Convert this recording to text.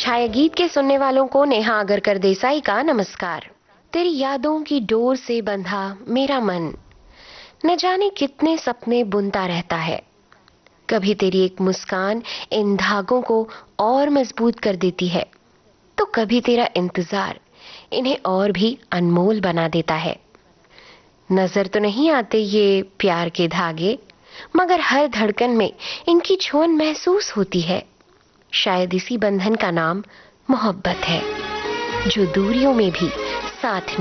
छाया गीत के सुनने वालों को नेहा आगरकर देसाई का नमस्कार। तेरी यादों की डोर से बंधा मेरा मन न जाने कितने सपने बुनता रहता है। कभी तेरी एक मुस्कान इन धागों को और मजबूत कर देती है, तो कभी तेरा इंतजार इन्हें और भी अनमोल बना देता है। नजर तो नहीं आते ये प्यार के धागे, मगर हर धड़कन में इनकी छुअन महसूस होती है। शायद इसी बंधन का नाम मोहब्बत है, जो दूरियों में भी साथ